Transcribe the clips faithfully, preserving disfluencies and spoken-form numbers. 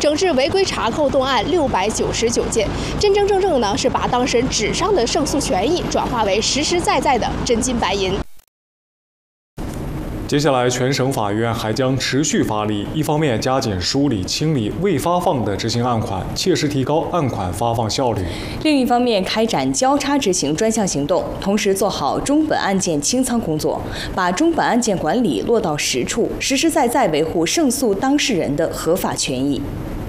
整治违规查扣动案六百九十九件，真真正正呢是把当事人纸上的胜诉权益转化为实实在在的真金白银。 接下来，全省法院还将持续发力，一方面加紧梳理清理未发放的执行案款，切实提高案款发放效率； 另一方面开展交叉执行专项行动，同时做好中本案件清仓工作，把中本案件管理落到实处，实实在在维护胜诉当事人的合法权益。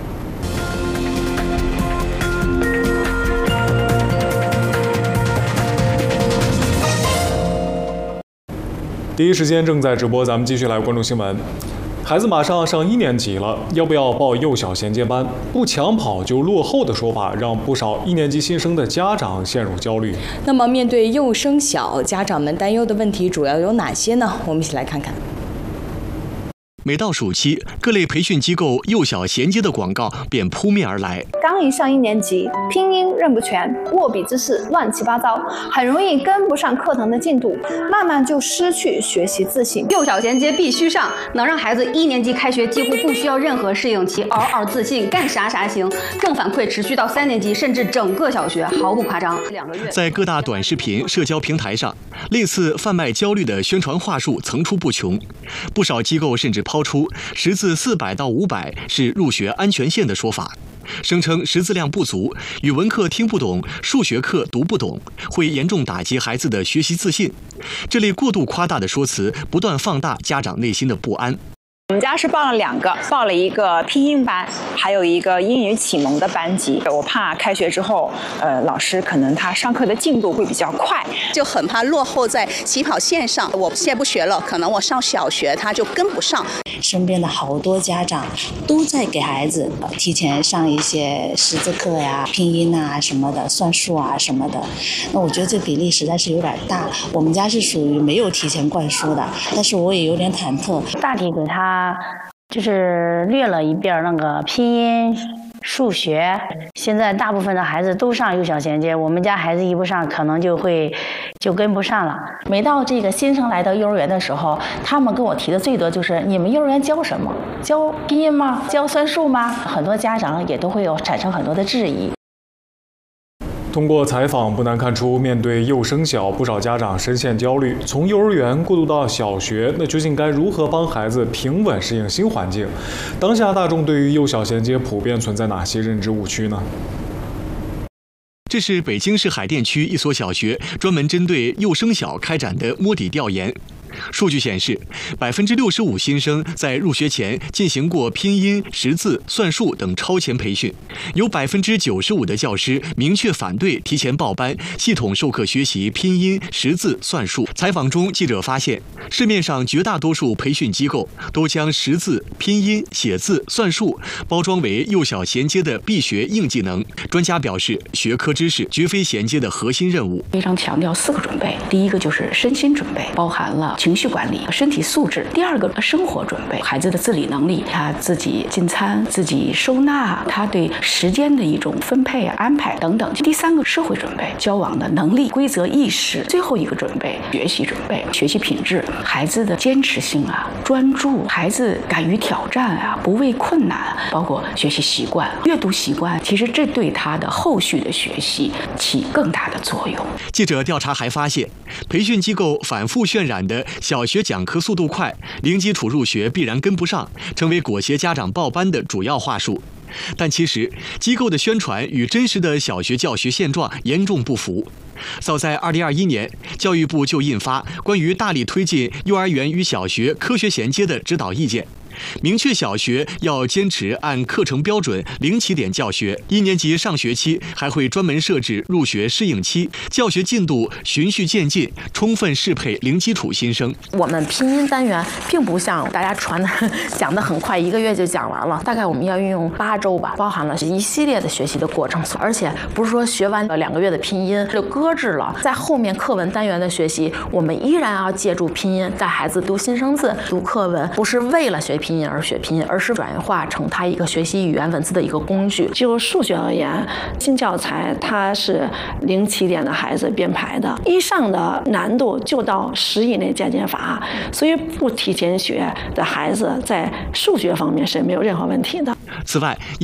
第一时间正在直播，咱们继续来关注新闻。孩子马上上一年级了，要不要报幼小衔接班？不抢跑就落后的说法，让不少一年级新生的家长陷入焦虑。 那么，面对幼升小，家长们担忧的问题主要有哪些呢？我们一起来看看。 每到暑期，各类培训机构幼小衔接的广告便扑面而来。 刚一上一年级，拼音认不全，握笔姿势乱七八糟，很容易跟不上课堂的进度，慢慢就失去学习自信。 幼小衔接必须上，能让孩子一年级开学几乎不需要任何适应期，嗷嗷自信，干啥啥行。正反馈持续到三年级，甚至整个小学，毫不夸张。两个月， 在各大短视频、社交平台上，类似贩卖焦虑的宣传话术层出不穷，不少机构甚至抛出识字四百到五百是入学安全线的说法，声称识字量不足、语文课听不懂、数学课读不懂，会严重打击孩子的学习自信。这类过度夸大的说辞，不断放大家长内心的不安。 我们家是报了两个，报了一个拼音班，还有一个英语启蒙的班级。我怕开学之后，呃，老师可能他上课的进度会比较快， 就很怕落后在起跑线上。我现在不学了，可能我上小学他就跟不上。 身边的好多家长都在给孩子提前上一些识字课呀、拼音啊什么的、算术啊什么的。那我觉得这比例实在是有点大。我们家是属于没有提前灌输的，但是我也有点忐忑。 大体给他就是略了一遍那个拼音、数学。现在大部分的孩子都上幼小衔接，我们家孩子一不上，可能就会就跟不上了。 每到这个新生来到幼儿园的时候，他们跟我提的最多就是你们幼儿园教什么？教拼音吗？教算术吗？很多家长也都会有产生很多的质疑。 通过采访，不难看出，面对幼升小，不少家长深陷焦虑。从幼儿园过渡到小学，那究竟该如何帮孩子平稳适应新环境？当下大众对于幼小衔接普遍存在哪些认知误区呢？ 这是北京市海淀区一所小学专门针对幼升小开展的摸底调研。数据显示，百分之六十五新生在入学前进行过拼音、识字、算术等超前培训，有百分之九十五的教师明确反对提前报班、系统授课学习拼音、识字、算术。采访中，记者发现，市面上绝大多数培训机构都将识字、拼音、写字、算术包装为幼小衔接的必学硬技能。专家表示，学科知识绝非衔接的核心任务。 非常强调四个准备，第一个就是身心准备，包含了情绪管理、身体素质；第二个生活准备，孩子的自理能力，他自己进餐、自己收纳，他对时间的一种分配、安排等等；第三个社会准备，交往的能力、规则意识；最后一个准备，学习准备，学习品质，孩子的坚持性啊、专注，孩子敢于挑战啊、不畏困难，包括学习习惯、阅读习惯，其实这对他的后续的学习起更大的作用。 记者调查还发现，培训机构反复渲染的小学讲课速度快，零基础入学必然跟不上，成为裹挟家长报班的主要话术。但其实，机构的宣传与真实的小学教学现状严重不符。早在二零二一年，教育部就印发《关于大力推进幼儿园与小学科学衔接的指导意见》，明确小学要坚持按课程标准零起点教学，一年级上学期还会专门设置入学适应期，教学进度循序渐进，充分适配零基础新生。 我们拼音单元并不像大家传的讲得很快，一个月就讲完了，大概我们要运用八周吧，包含了一系列的学习的过程，而且不是说学完两个月的拼音就搁置了，在后面课文单元的学习，我们依然要借助拼音，带孩子读新生字、读课文，不是为了学拼音而学拼音，而是转化成他一个学习语言文字的一个工具。 就数学而言，新教材它是零起点的孩子编排的，一上的难度就到十以内渐渐法，所以不提前学的孩子在数学方面是没有任何问题的。 此外，